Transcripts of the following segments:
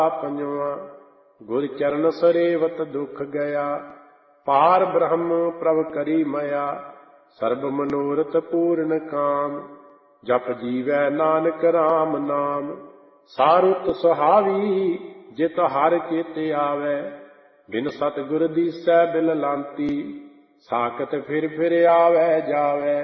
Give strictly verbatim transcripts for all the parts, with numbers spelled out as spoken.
ਪੰਜਵਾਂ। ਗੁਰ ਚਰਨ ਸਰੇਵਤ ਦੁਖ ਗਿਆ, ਪਾਰ ਬ੍ਰਹਮ ਪ੍ਰਭ ਕਰੀ ਮਇਆ। ਸਰਬ ਮਨੋਰਥ ਪੂਰਨ ਕਾਮ, ਜਪ ਜੀਵੈ ਨਾਨਕ ਰਾਮ ਨਾਮ। ਸਾਰੁਤ ਸੁਹਾਵੀ ਜਿਤ ਹਰ ਚੇਤੇ ਆਵੈ, ਬਿਨ ਸਤਿਗੁਰ ਦੀਸੈ ਬਿਲ ਲਾਂਤੀ। ਸਾਕਤ ਫਿਰ ਫਿਰ ਆਵੈ ਜਾਵੈ,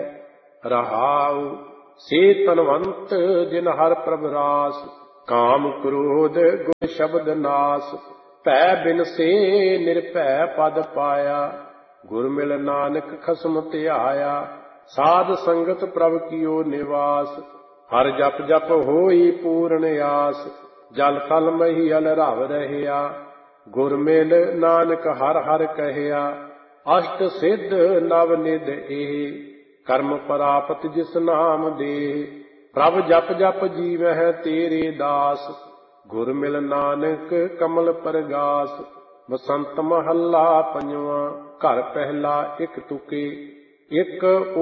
ਰਹਾਉ ਸੇ ਤਨਵੰਤ ਜਿਨ ਹਰ ਪ੍ਰਭ ਰਾਸ। ਕਾਮ ਕ੍ਰੋਧ ਗੁਰ ਸ਼ਬਦ ਨਾਸ, ਭੈ ਬਿਨ ਸੇ ਨਿਰਭੈ ਪਦ ਪਾਇਆ। ਗੁਰ ਮਿਲ ਨਾਨਕ ਖਸਮ ਧਿਆਇਆ, ਸਾਧ ਸੰਗਤ ਪ੍ਰਭ ਕੀਓ ਨਿਵਾਸ। ਹਰ ਜਪ ਜਪ ਹੋਈ ਪੂਰਨ ਆਸ, ਜਲ ਥਲ ਮਹੀਅਲ ਰਵ ਰਹਿਆ। ਗੁਰ ਮਿਲ ਨਾਨਕ ਹਰ ਹਰ ਕਹਿਆ, ਅਸ਼ਟ ਸਿੱਧ ਨਵ ਨਿਧ ਇਹ। ਕਰਮ ਪ੍ਰਾਪਤ ਜਿਸ ਨਾਮ ਦੇ, ਪ੍ਰਭ ਜਪ ਜਪ ਜੀਵਹਿ ਤੇਰੇ ਦਾਸ। ਗੁਰ ਮਿਲ ਨਾਨਕ ਕਮਲ ਪਰਗਾਸ। ਬਸੰਤ ਮਹੱਲਾ ਪੰਜਵਾਂ। ਘਰ ਪਹਿਲਾ ਇਕ ਤੁਕੇ, ਇਕ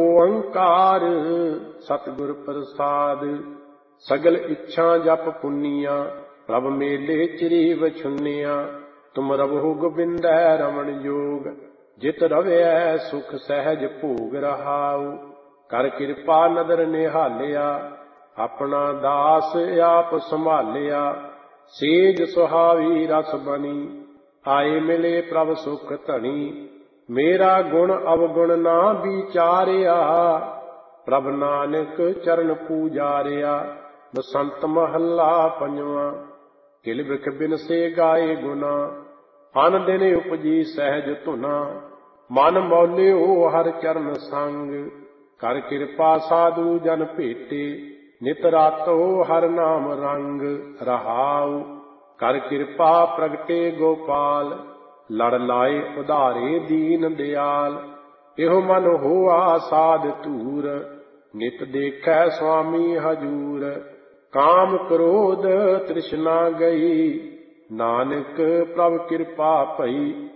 ਓੰਕਾਰ ਸਤਿਗੁਰ ਪ੍ਰਸਾਦ। ਸਗਲ ਇੱਛਾ ਜਪ ਪੁੰਨੀਆਂ, ਪ੍ਰਭ ਮੇਲੇ ਚਿਰੀ ਵਛੁੰਨੀਆਂ। ਤੁਮ ਰਵਹੁ ਗੋਬਿੰਦੈ ਰਮਣ ਜੋਗ, ਜਿਤ ਰਵਿਐ ਸੁਖ ਸਹਿਜ ਭੋਗ ਰਹਾਉ। ਕਰ ਕਿਰਪਾ ਨਦਰ ਨਿਹਾਲਿਆ, ਆਪਣਾ ਦਾਸ ਆਪ ਸੰਭਾਲਿਆ। ਸੇਜ ਸੁਹਾਵੀ ਰਸ ਬਣੀ, ਆਏ ਮਿਲੇ ਪ੍ਰਭ ਸੁਖ ਧਣੀ। ਮੇਰਾ ਗੁਣ ਅਵਗੁਣ ਨਾ ਵਿਚਾਰਿਆ, ਪ੍ਰਭ ਨਾਨਕ ਚਰਨ ਪੂਜਾਰਿਆ। ਬਸੰਤ ਮਹੱਲਾ ਪੰਜਵਾਂ। ਕਿਲ ਬਿਖ ਬਿਨ ਸੇ ਗਾਏ ਗੁਨਾ, ਅਨ ਦਿਨ ਉਪਜੀ ਸਹਿਜ ਧੁਨਾ। ਮਨ ਮੌਲਿਓ ਹਰ ਚਰਨ ਸੰਗ, ਕਰ ਕਿਰਪਾ ਸਾਧੂ ਜਨ ਭੇਟੇ। ਨਿਤ ਰਾਤੋ ਹਰ ਨਾਮ ਰੰਗ, ਰਹਾਉ ਕਰ ਕਿਰਪਾ ਪ੍ਰਗਟੇ ਗੋਪਾਲ। ਲੜ ਲਾਏ ਉਧਾਰੇ ਦੀਨ ਦਿਆਲ, ਇਹੋ ਮਨ ਹੋਆ ਸਾਧ ਧੂਰ। ਨਿਤ ਦੇਖੈ ਸੁਆਮੀ ਹਜੂਰ, ਕਾਮ ਕ੍ਰੋਧ ਤ੍ਰਿਸ਼ਨਾ ਗਈ। ਨਾਨਕ ਪ੍ਰਭ ਕਿਰਪਾ ਭਈ,